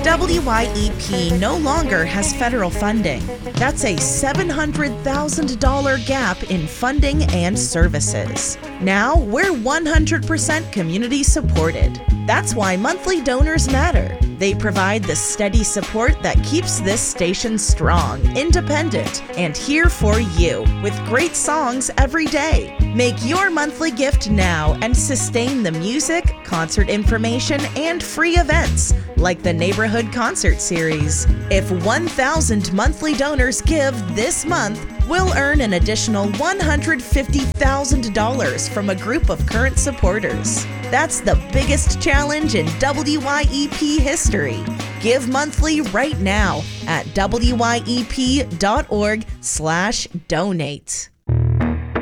WYEP no longer has federal funding. That's a $700,000 gap in funding and services. Now we're 100% community supported. That's why monthly donors matter. They provide the steady support that keeps this station strong, independent, and here for you with great songs every day. Make your monthly gift now and sustain the music, concert information, and free events like the Neighborhood Concert Series. If 1,000 monthly donors give this month, we'll earn an additional $150,000 from a group of current supporters. That's the biggest challenge in WYEP history. Give monthly right now at wyep.org/donate.